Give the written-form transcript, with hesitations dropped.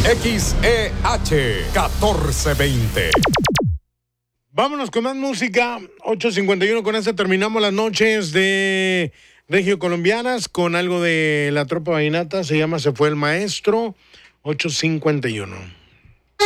XEH 1420. Vámonos con más música. 8:51, con esta terminamos las noches de Regio Colombianas con algo de la Tropa Vallenata. Se llama Se fue el maestro. 8:51.